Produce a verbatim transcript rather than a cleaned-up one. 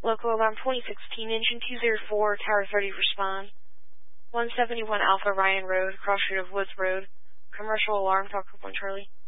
Local alarm twenty sixteen, engine two zero four, tower thirty, respond. one seventy-one Alpha Ryan Road, cross street of Woods Road. Commercial alarm, Talk One Charlie.